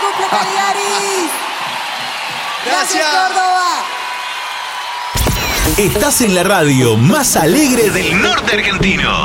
cumple Cagliari! Gracias. Córdoba! Estás en la radio más alegre del norte argentino.